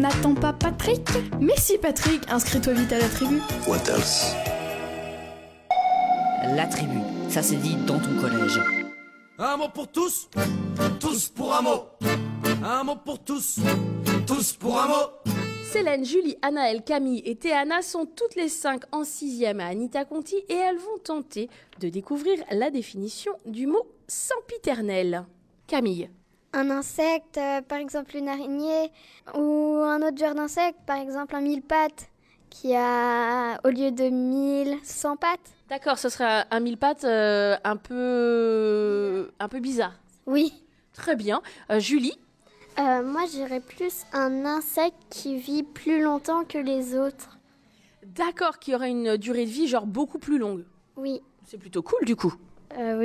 n'attend pas Patrick. Mais si Patrick, inscris-toi vite à la tribu. What else? La tribu, ça c'est dit dans ton collège. Un mot pour tous, tous pour un mot. Un mot pour tous, tous pour un mot. Célène, Julie, Anaëlle, Camille et Théana sont toutes les 5 en 6e à Anita Conti et elles vont tenter de découvrir la définition du mot sempiternel. Camille. Un insecte, par exemple une araignée, ou un autre genre d'insecte, par exemple un mille-pattes, qui a, au lieu de 1100 pattes. D'accord, ce serait un mille-pattes un peu bizarre. Oui. Très bien. Julie. Moi, j'irais plus un insecte qui vit plus longtemps que les autres. D'accord, qui aurait une durée de vie genre beaucoup plus longue. Oui. C'est plutôt cool du coup. Oui.